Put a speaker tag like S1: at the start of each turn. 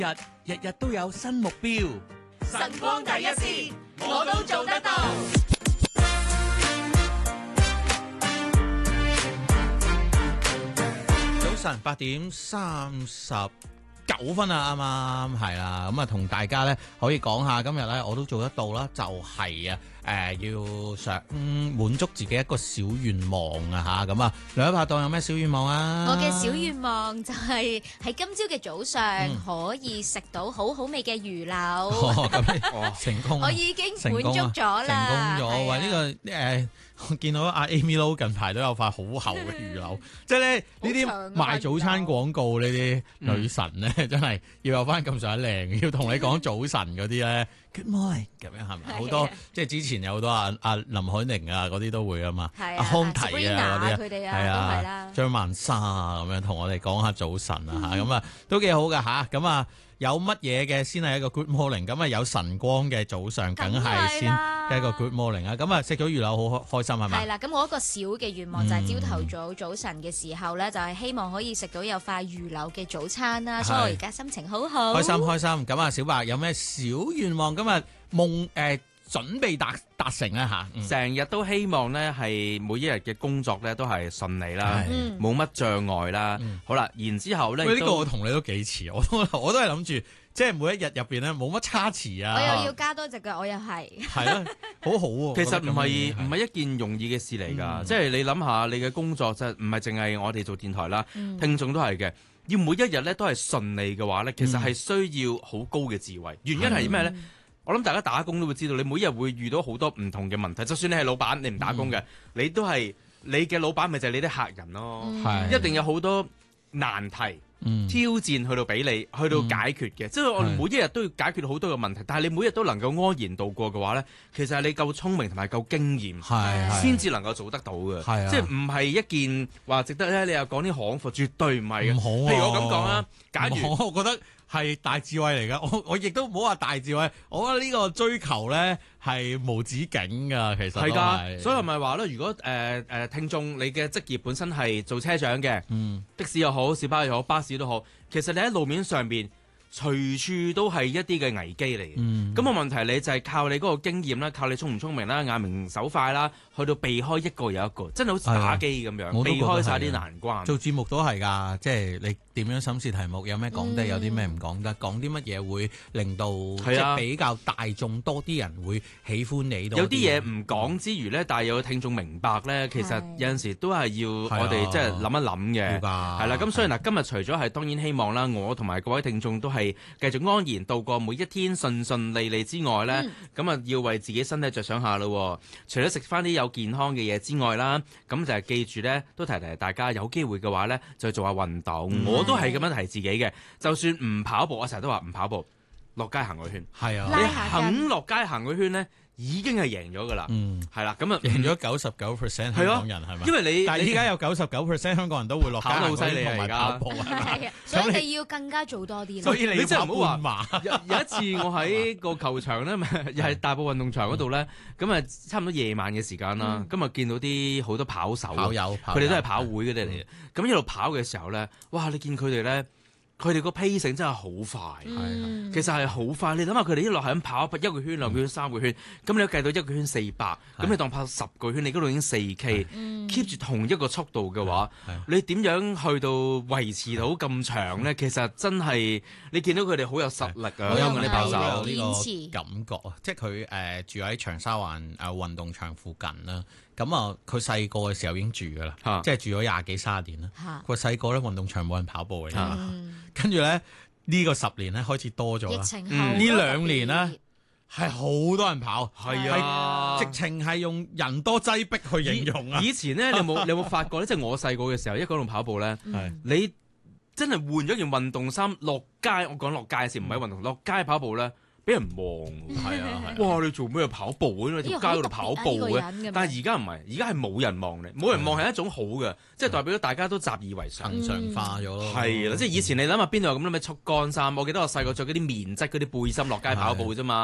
S1: 日都有新目標，
S2: 晨光第一線，我都做得到。
S1: 早晨8:39啊，啱啱係啦，咁啊同大家咧可以講下今日咧我都做得到啦，就係要想滿足自己一個小願望啊吓，咁啊兩位拍檔有咩小願望啊？
S3: 我嘅小願望就係喺今朝嘅早上可以食到好好味嘅魚柳。
S1: 咁成功，
S3: 我已經滿足咗啦，
S1: 成功咗。喂，呢個我見到阿 Amy Lo 近排都有塊好厚嘅魚柳，即係咧呢啲賣早餐廣告呢啲女神咧，真係要有翻咁上下靚，要同你講早晨嗰啲咧 ，Good morning 咁樣係咪？好多即係之前有好多阿林海寧啊嗰啲都會啊嘛，阿康提啊嗰啲係啊，張曼莎啊咁樣同我哋講下早晨啊嚇，咁啊都幾好噶嚇，咁啊有乜嘢嘅先係一個 Good morning， 咁啊有晨光嘅早上梗係先係一個 Good morning 啊，咁啊食咗魚柳好開心係咪？
S3: 係啦，咁我一個小嘅願望就係朝頭早晨嘅時候咧，就係希望可以食到有塊魚柳嘅早餐啦，所以我而家心情好好。開
S1: 心，咁啊小白有咩小願望今日夢準備達成咧嚇？
S4: 成日都希望咧係每一日嘅工作咧都係順利啦，冇乜障礙啦。好啦，然之後咧，
S1: 呢個我同你都幾似，我都係諗住即係每一日入邊咧冇乜差池啊。
S3: 我又要加多隻腳，我又係。係
S1: 啦，好好喎。
S4: 其實唔係一件容易嘅事嚟㗎，即係你諗下你嘅工作就唔係淨係我哋做電台啦，聽眾都係嘅。要每一日咧都係順利嘅話咧，其實係需要好高嘅智慧。原因係咩咧？我諗大家打工都會知道，你每日會遇到好多唔同嘅問題。就算你係老闆，你唔打工嘅，你都係你嘅老闆，咪就係你啲客人咯。一定有好多難題、挑戰去到俾你，去到解決嘅。即係我哋每一日都要解決好多嘅問題，但係你每日都能夠安然度過嘅話咧，其實係你夠聰明同埋夠經驗，先至能夠做得到嘅。即係唔係一件話值得咧？你又講啲行貨，絕對唔係嘅。譬如我咁講啊，假如
S1: 我覺得係大智慧嚟㗎，我亦都唔好話大智慧，我覺得呢個追求咧係無止境㗎，其實係㗎。
S4: 所以係咪話咧？如果聽眾你嘅職業本身係做車長嘅，的士又好，小巴又好，巴士都好，其實你喺路面上邊隨處都係一啲嘅危機嚟嘅。咁個問題你就係靠你嗰個經驗啦，靠你聰唔聰明啦，眼明手快啦，去到避開一個又一個，真係好似打機咁樣，避開晒啲難關。
S1: 做節目都係㗎，即係你點樣審視題目，有咩講得，有啲咩唔講得，講啲乜嘢會令到即係比較大眾多啲人會喜歡你多啲。有啲
S4: 嘢唔講之餘咧，但係有聽眾明白咧，其實有陣時都係要我哋即係諗一諗嘅。係啦，咁所以嗱，今日除咗係當然希望啦，我同埋各位聽眾都係繼續安然度過每一天順順利利之外咧，咁啊要為自己身體着想下咯。除咗食翻啲有健康嘅嘢之外啦，咁就係記住咧，都提大家有機會嘅話咧，就做下運動。我都係咁樣提自己嘅，就算唔跑步，我成日都話唔跑步，落街行個圈。
S1: 係啊，
S4: 你肯落街行個圈咧，已經係贏咗噶啦。係啦，咁啊
S1: 贏咗99%香港人係咪？
S4: 因為
S1: 但係依家有99%香港人都會落街
S4: 跑得好犀利
S1: 同埋跑步
S3: 係啊，所以你要更加做多啲。
S1: 所以你
S4: 真係唔好
S1: 話
S4: 有一次我喺個球場咧，又係大埔運動場嗰度咧，咁啊差唔多夜晚嘅時間啦，咁啊見到啲好多跑手，佢哋都係跑會嗰啲嚟嘅。咁一路跑嘅時候咧，哇！你見佢哋咧，佢哋個 pacing 真係好快，其實係好快。你諗下佢哋一路係咁跑，一個圈、兩個圈、三個圈，咁你都計到一個圈400，咁你當跑10個圈，你嗰度已經4K，keep 住同一個速度嘅話，你點樣去到維持到咁長咧？其實真係你見到佢哋好有實力啊！
S1: 有啲跑
S3: 手
S1: 呢個感覺啊，即係佢住喺長沙灣運動場附近啦。咁啊，佢細個嘅時候已經住噶啦，即係住咗20幾30年啦。佢細個咧運動場冇人跑步嘅，跟住咧呢個10年咧開始多咗啦。呢2年咧係好多人跑，係直情係用人多擠迫去形容啊！
S4: 以前咧你有冇發覺咧？即係我細個嘅時候，一講到跑步咧，你真係換咗件運動衫落街，我講落街嘅時唔係運動，落街跑步咧。俾人望，係啊！哇！你做咩跑步嘅？條街嗰度跑步嘅，但係而家唔係，而家係冇人望你，冇人望係一種好嘅，即係代表咗大家都習以為常
S1: 化咗咯。
S4: 係啦，即係以前你諗下邊度有咁多咩速乾衫？我記得我細個着嗰啲棉質嗰啲背心落街跑步啫嘛。